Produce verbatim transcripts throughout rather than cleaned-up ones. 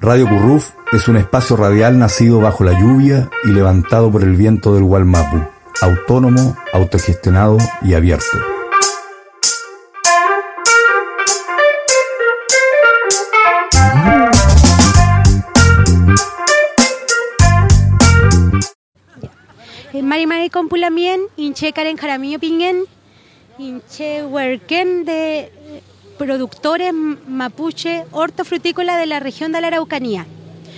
Radio Curruf es un espacio radial nacido bajo la lluvia y levantado por el viento del Wallmapu, autónomo, autogestionado y abierto. Mari Mari Compulamien, Inche Karen Jaramillo Pingen, Inche Huerquén de productores mapuche hortofrutícola de la región de la Araucanía.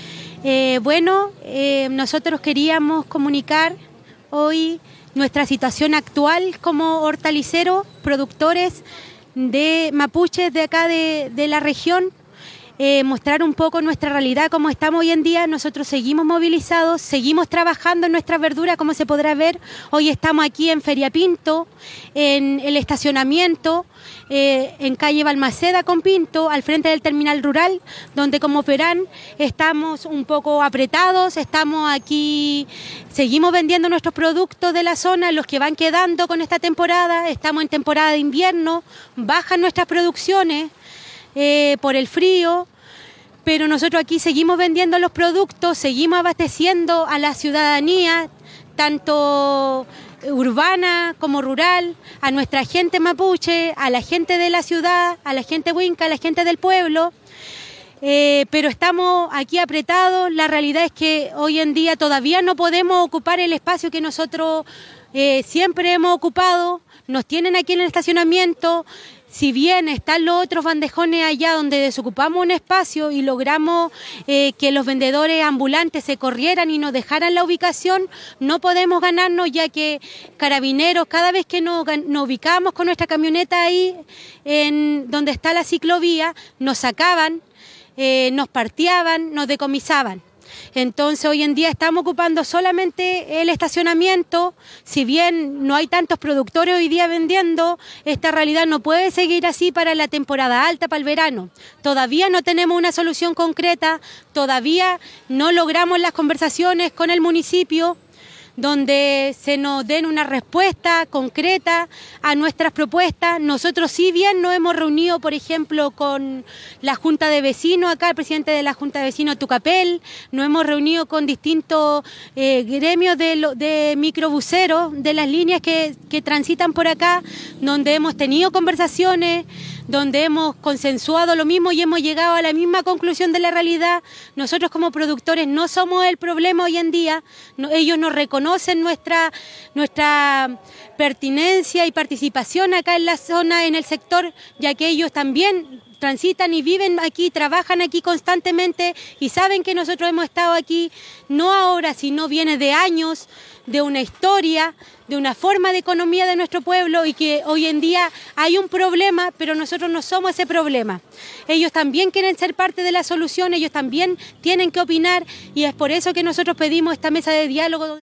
Eh, bueno, eh, nosotros queríamos comunicar hoy nuestra situación actual como hortaliceros, productores de mapuches de acá de, de la región. Eh, mostrar un poco nuestra realidad, cómo estamos hoy en día. Nosotros seguimos movilizados, seguimos trabajando en nuestras verduras, como se podrá ver. Hoy estamos aquí en Feria Pinto, en el estacionamiento, eh, en calle Balmaceda con Pinto, al frente del terminal rural, donde como verán estamos un poco apretados, estamos aquí, seguimos vendiendo nuestros productos de la zona, los que van quedando con esta temporada. Estamos en temporada de invierno, bajan nuestras producciones Eh, por el frío, pero nosotros aquí seguimos vendiendo los productos, seguimos abasteciendo a la ciudadanía, tanto urbana como rural, a nuestra gente mapuche, a la gente de la ciudad, a la gente huinca, a la gente del pueblo. Eh, pero estamos aquí apretados. La realidad es que hoy en día todavía no podemos ocupar el espacio que nosotros eh, siempre hemos ocupado. Nos tienen aquí en el estacionamiento. Si bien están los otros bandejones allá donde desocupamos un espacio y logramos eh, que los vendedores ambulantes se corrieran y nos dejaran la ubicación, no podemos ganarnos, ya que Carabineros, cada vez que nos, nos ubicamos con nuestra camioneta ahí, en donde está la ciclovía, nos sacaban, eh, nos parteaban, nos decomisaban. Entonces hoy en día estamos ocupando solamente el estacionamiento. Si bien no hay tantos productores hoy día vendiendo, esta realidad no puede seguir así para la temporada alta, para el verano. Todavía no tenemos una solución concreta, todavía no logramos las conversaciones con el municipio donde se nos den una respuesta concreta a nuestras propuestas. Nosotros si bien nos hemos reunido, por ejemplo, con la Junta de Vecinos, acá el presidente de la Junta de Vecinos, Tucapel, nos hemos reunido con distintos eh, gremios de, lo, de microbuseros, de las líneas que, que transitan por acá, donde hemos tenido conversaciones, donde hemos consensuado lo mismo y hemos llegado a la misma conclusión de la realidad. Nosotros como productores no somos el problema hoy en día, no, ellos nos reconocen nuestra, nuestra pertinencia y participación acá en la zona, en el sector, ya que ellos también transitan y viven aquí, trabajan aquí constantemente y saben que nosotros hemos estado aquí no ahora, sino viene de años, de una historia, de una forma de economía de nuestro pueblo, y que hoy en día hay un problema, pero nosotros no somos ese problema. Ellos también quieren ser parte de la solución, ellos también tienen que opinar, y es por eso que nosotros pedimos esta mesa de diálogo.